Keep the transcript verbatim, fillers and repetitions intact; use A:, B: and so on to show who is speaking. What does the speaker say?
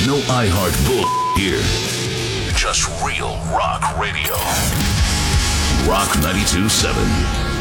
A: No iHeart bull here. Just real rock radio. Rock ninety-two point seven.